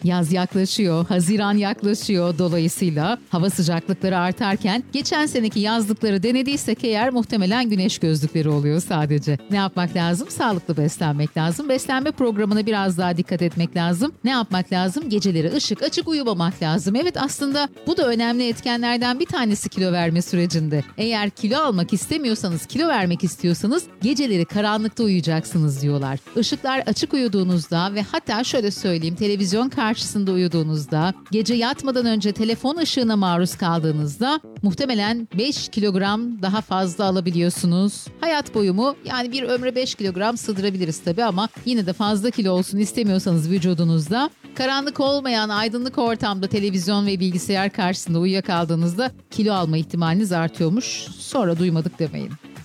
Yaz yaklaşıyor, Haziran yaklaşıyor. Dolayısıyla hava sıcaklıkları artarken geçen seneki yazlıkları denediysek eğer muhtemelen güneş gözlükleri oluyor sadece. Ne yapmak lazım? Sağlıklı beslenmek lazım. Beslenme programına biraz daha dikkat etmek lazım. Ne yapmak lazım? Geceleri ışık açık uyumamak lazım. Evet, aslında bu da önemli etkenlerden bir tanesi kilo verme sürecinde. Eğer kilo almak istemiyorsanız, kilo vermek istiyorsanız geceleri karanlıkta uyuyacaksınız diyorlar. Işıklar açık uyuduğunuzda ve hatta şöyle söyleyeyim, televizyon karşısında uyuduğunuzda, gece yatmadan önce telefon ışığına maruz kaldığınızda muhtemelen 5 kilogram daha fazla alabiliyorsunuz. Hayat boyu mu? Yani bir ömre 5 kilogram sığdırabiliriz tabii ama yine de fazla kilo olsun istemiyorsanız vücudunuzda, karanlık olmayan aydınlık ortamda televizyon ve bilgisayar karşısında uyuyakaldığınızda kilo alma ihtimaliniz artıyormuş. Sonra duymadık demeyin.